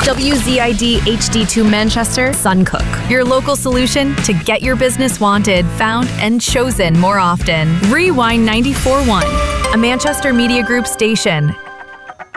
WZID HD2 Manchester, Suncook. Your local solution to get your business wanted, found, and chosen more often. Rewind 94.1, a Manchester Media Group station.